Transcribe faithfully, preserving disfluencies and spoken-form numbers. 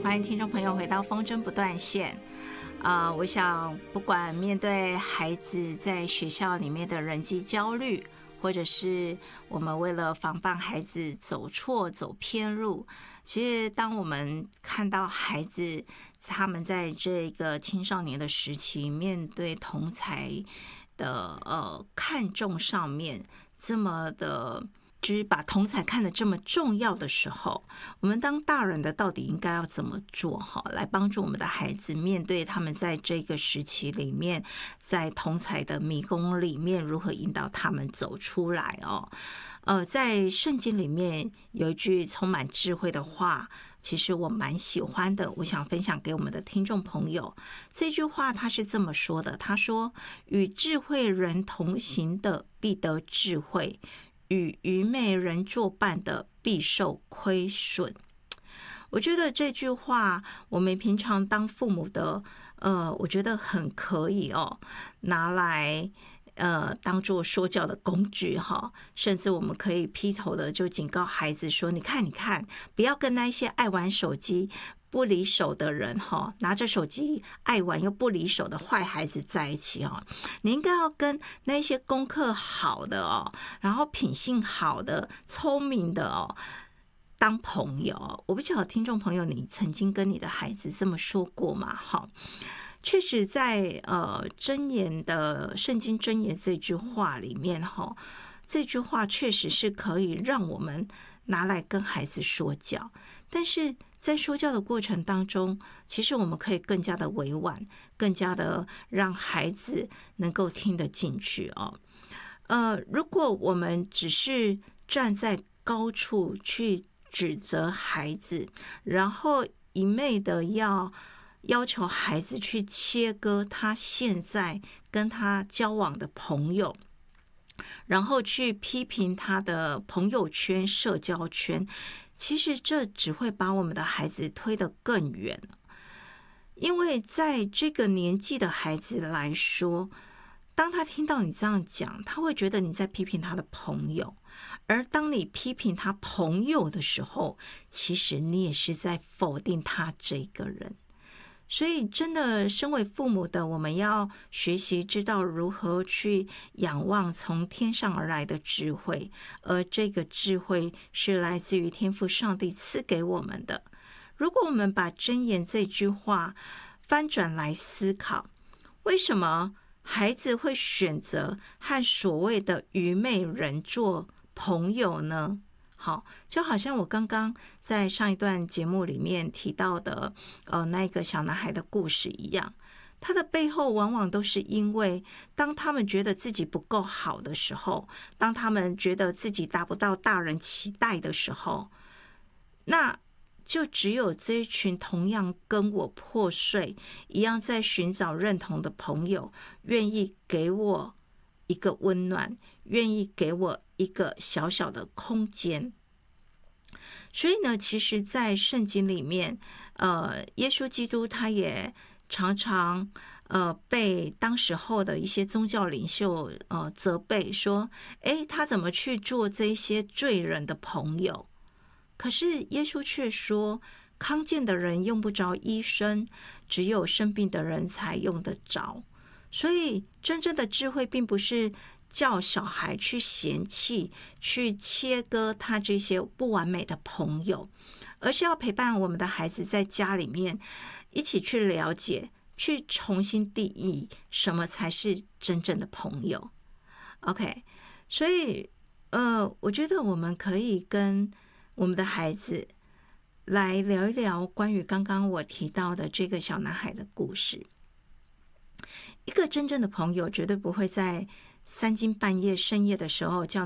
欢迎听众朋友回到风筝不断线。啊、呃，我想不管面对孩子在学校里面的人际焦虑，或者是我们为了防范孩子走错走偏路，其实当我们看到孩子他们在这个青少年的时期面对同侪的呃看重上面这么的，就是把同侪看得这么重要的时候，我们当大人的到底应该要怎么做哈，来帮助我们的孩子面对他们在这个时期里面，在同侪的迷宫里面如何引导他们走出来哦。呃，在圣经里面有一句充满智慧的话，其实我蛮喜欢的，我想分享给我们的听众朋友。这句话他是这么说的，他说：与智慧人同行的必得智慧，与愚昧人作伴的必受亏损。我觉得这句话我们平常当父母的呃，我觉得很可以哦，拿来呃当做说教的工具哈，甚至我们可以劈头的就警告孩子说，你看你看，不要跟那些爱玩手机不离手的人哈，拿着手机爱玩又不离手的坏孩子在一起哦。你应该要跟那些功课好的哦，然后品性好的、聪明的哦当朋友。我不晓得听众朋友，你曾经跟你的孩子这么说过吗？哈，确实在呃箴言的圣经箴言这句话里面哈，这句话确实是可以让我们拿来跟孩子说教，但是在说教的过程当中，其实我们可以更加的委婉，更加的让孩子能够听得进去哦。呃，如果我们只是站在高处去指责孩子，然后一昧的要要求孩子去切割他现在跟他交往的朋友，然后去批评他的朋友圈、社交圈，其实这只会把我们的孩子推得更远了。因为在这个年纪的孩子来说，当他听到你这样讲，他会觉得你在批评他的朋友，而当你批评他朋友的时候，其实你也是在否定他这个人。所以真的身为父母的，我们要学习知道如何去仰望从天上而来的智慧，而这个智慧是来自于天父上帝赐给我们的。如果我们把箴言这句话翻转来思考，为什么孩子会选择和所谓的愚昧人做朋友呢？好，就好像我刚刚在上一段节目里面提到的呃那个小男孩的故事一样，他的背后往往都是因为当他们觉得自己不够好的时候，当他们觉得自己达不到大人期待的时候，那就只有这一群同样跟我破碎一样在寻找认同的朋友，愿意给我一个温暖，愿意给我一个小小的空间。所以呢，其实在圣经里面，呃，耶稣基督他也常常呃被当时候的一些宗教领袖呃责备说，诶，他怎么去做这些罪人的朋友？可是耶稣却说，康健的人用不着医生，只有生病的人才用得着。所以真正的智慧并不是叫小孩去嫌弃、去切割他这些不完美的朋友，而是要陪伴我们的孩子在家里面一起去了解，去重新定义什么才是真正的朋友。 OK， 所以呃，我觉得我们可以跟我们的孩子来聊一聊关于刚刚我提到的这个小男孩的故事。一个真正的朋友绝对不会在三更半夜深夜的时候叫